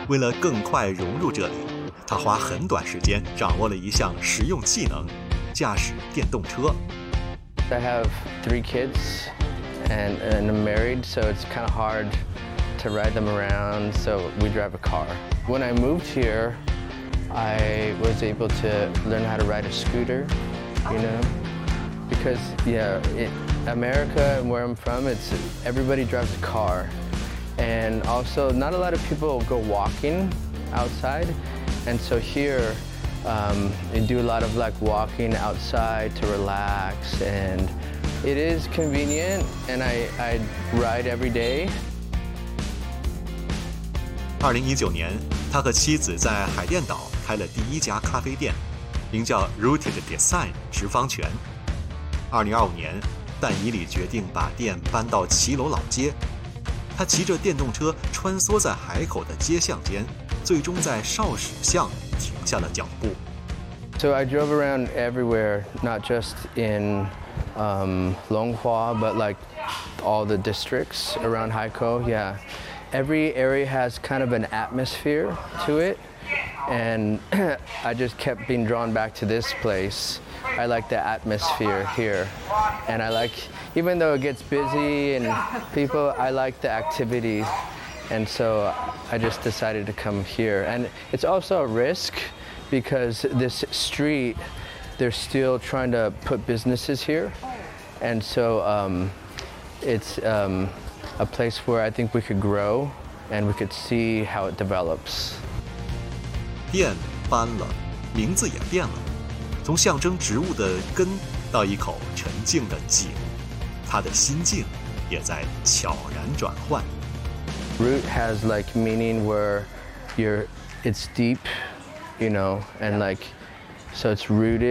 为了更快融入这里，他花很短时间掌握了一项实用技能：驾驶电动车。 I have 3 kids, and I'm married, so it's kind of hard to ride them around. So we drive a car. When I moved here, I was able to learn how to ride a scooter, you know, because in America, where I'm from, it's everybody drives a car, and also not a lot of people go walking outside, and so here they do a lot of like walking outside to relax, and it is convenient, and I ride every day. 2019年，他和妻子在海淀岛开了第一家咖啡店，名叫 Rooted Design 直方泉。2025年，但以理决定把店搬到骑楼老街。他骑着电动车穿梭在海口的街巷间，最终在少史巷停下了脚步。 So I drove around everywhere, not just in Longhua, but like all the districts around Haikou. Yeah, every area has kind of an atmosphere to it, and I just kept being drawn back to this place. I like the atmosphere here, and I like, even though it gets busy and people, I like the activity, and so I just decided to come here. And it's also a risk because this street, they're still trying to put businesses here, and so it's a place where I think we could grow and we could see how it develops. 店搬了，名字也变了，从象征植物的根到一口沉静的井，他的心境也在悄然转换。 Root has like meaning where it's deep, you know, and like, so it's rooted.